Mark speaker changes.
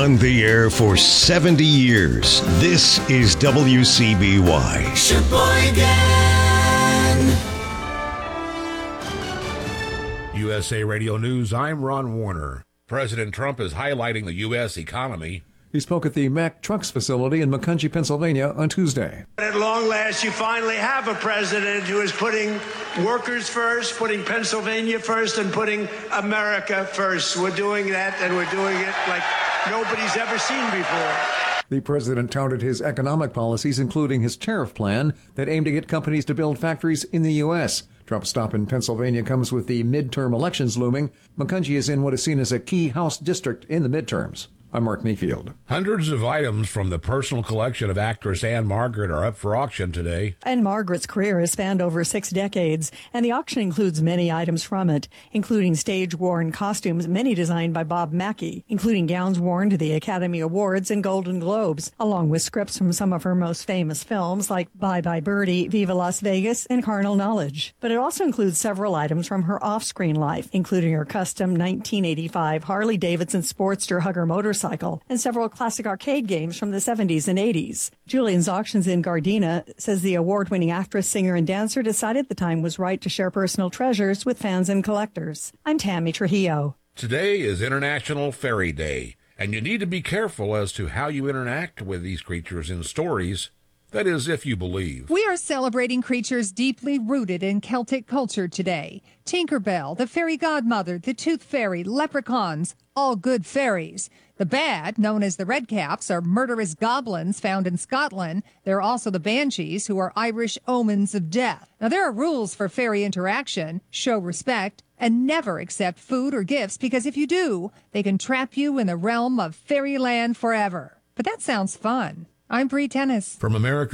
Speaker 1: On the air for 70 years, this is WCBY.
Speaker 2: Sheboygan.
Speaker 3: USA Radio News, I'm Ron Warner. President Trump is highlighting the U.S. economy.
Speaker 4: He spoke at the Mack Trucks facility in Macungie, Pennsylvania on Tuesday.
Speaker 5: At long last, you finally have a president who is putting workers first, putting Pennsylvania first, and putting America first. We're doing that, and we're doing it like nobody's ever seen before.
Speaker 4: The president touted his economic policies, including his tariff plan that aimed to get companies to build factories in the U.S. Trump's stop in Pennsylvania comes with the midterm elections looming. Macungie is in what is seen as a key House district in the midterms. I'm Mark Mayfield.
Speaker 3: Hundreds of items from the personal collection of actress Anne Margaret are up for auction today.
Speaker 6: Anne Margaret's career has spanned over 6 decades, and the auction includes many items from it, including stage-worn costumes, many designed by Bob Mackie, including gowns worn to the Academy Awards and Golden Globes, along with scripts from some of her most famous films like Bye Bye Birdie, Viva Las Vegas, and Carnal Knowledge. But it also includes several items from her off-screen life, including her custom 1985 Harley-Davidson Sportster Hugger motorcycle and several classic arcade games from the 70s and 80s. Julian's Auctions in Gardena says the award-winning actress, singer, and dancer decided the time was right to share personal treasures with fans and collectors. I'm Tammy Trujillo.
Speaker 3: Today is International Fairy Day, and you need to be careful as to how you interact with these creatures in stories. That is, if you believe.
Speaker 7: We are celebrating creatures deeply rooted in Celtic culture today. Tinkerbell, the fairy godmother, the tooth fairy, leprechauns, all good fairies. The bad, known as the redcaps, are murderous goblins found in Scotland. There are also the banshees, who are Irish omens of death. Now, there are rules for fairy interaction. Show respect and never accept food or gifts, because if you do, they can trap you in the realm of fairyland forever. But that sounds fun. I'm Bree Tennis.
Speaker 3: From America